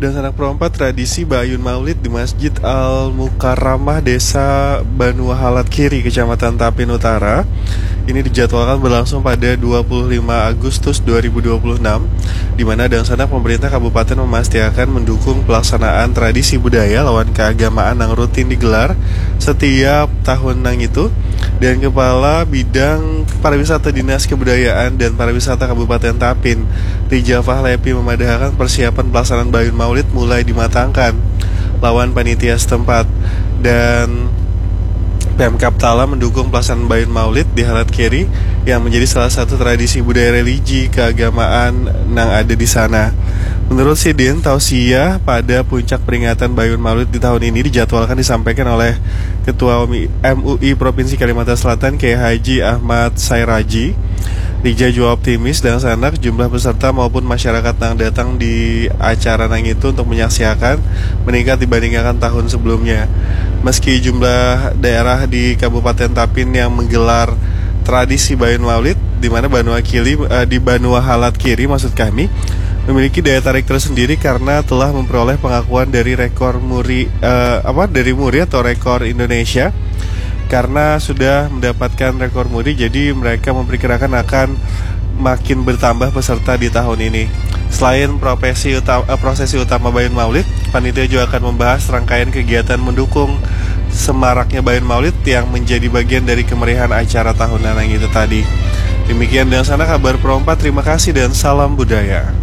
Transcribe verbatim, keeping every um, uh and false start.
Dan sanak perempat tradisi Bayun Maulid di Masjid Al-Mukarramah Desa Banuahalat Kiri, Kecamatan Tapin Utara. Ini dijadwalkan berlangsung pada dua puluh lima Agustus dua ribu dua puluh enam, di mana dan sanak pemerintah kabupaten memastikan mendukung pelaksanaan tradisi budaya lawan keagamaan yang rutin digelar setiap tahun nang itu. Dan Kepala Bidang Pariwisata Dinas Kebudayaan dan Pariwisata Kabupaten Tapin, Rijal Fahlepi, memadahkan persiapan pelaksanaan Bayun Maulid mulai dimatangkan lawan panitia setempat. Dan Pemkab Tala mendukung pelaksanaan Bayun Maulid di Halat Kiri yang menjadi salah satu tradisi budaya religi keagamaan yang ada di sana. Menurut Sidin, tausiah pada puncak peringatan Bayun Maulid di tahun ini dijadwalkan disampaikan oleh Ketua M U I Provinsi Kalimantan Selatan Kiai Haji Ahmad Sairaji. Rija juga optimis dan sanak jumlah peserta maupun masyarakat yang datang di acara nang itu untuk menyaksikan meningkat dibandingkan tahun sebelumnya. Meski jumlah daerah di Kabupaten Tapin yang menggelar tradisi Bayun Maulid di mana Banua Kili uh, di Banuahalat Kiri maksud kami memiliki daya tarik tersendiri karena telah memperoleh pengakuan dari rekor muri uh, apa dari muri atau rekor Indonesia. Karena sudah mendapatkan rekor muri, jadi mereka memperkirakan akan makin bertambah peserta di tahun ini. Selain profesi utama, prosesi utama Bayun Maulid, panitia juga akan membahas rangkaian kegiatan mendukung semaraknya Bayun Maulid yang menjadi bagian dari kemeriahan acara tahunan yang itu tadi. Demikian dan sana kabar perempat, terima kasih dan salam budaya.